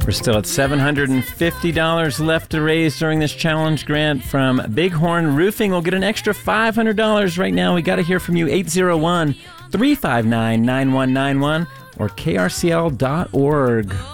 We're still at $750 left to raise during this challenge grant from Bighorn Roofing. We'll get an extra $500 right now. We got to hear from you. 801-359-9191 or krcl.org.